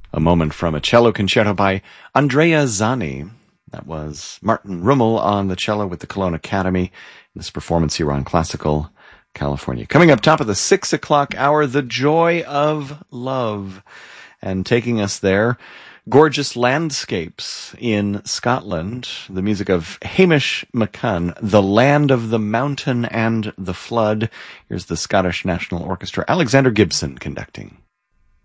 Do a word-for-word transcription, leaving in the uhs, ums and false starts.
A moment from a cello concerto by Andrea Zani. That was Martin Rummel on the cello with the Cologne Academy in this performance here on Classical California. Coming up top of the six o'clock hour, The Joy of Love. And taking us there, gorgeous landscapes in Scotland. The music of Hamish McCunn, The Land of the Mountain and the Flood. Here's the Scottish National Orchestra, Alexander Gibson conducting.